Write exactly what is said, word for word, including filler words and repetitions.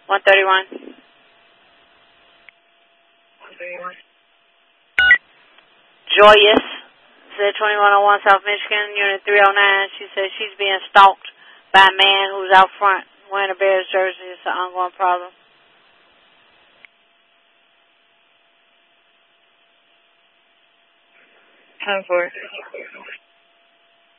one thirty-one. one thirty-one. Joyous, said twenty-one oh one South Michigan, Unit three oh nine. She said she's being stalked by a man who's out front wearing a Bears jersey. It's an ongoing problem. ten four.